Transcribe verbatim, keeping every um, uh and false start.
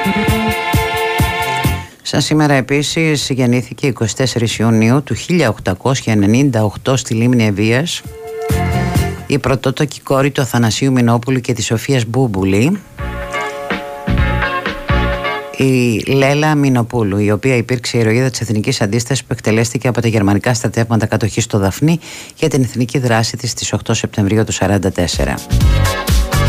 Σαν σήμερα επίσης γεννήθηκε εικοστή τέταρτη Ιουνίου του χίλια οκτακόσια ενενήντα οκτώ στη λίμνη Ευβοίας η πρωτότοκη κόρη του Αθανασίου Μινόπουλου και της Σοφίας Μπούμπουλη, η Λέλα Μινοπούλου, η οποία υπήρξε η ηρωίδα της εθνικής αντίστασης που εκτελέστηκε από τα γερμανικά στρατεύματα κατοχής στο Δαφνί για την εθνική δράση της στις οκτώ Σεπτεμβρίου του χίλια εννιακόσια σαράντα τέσσερα.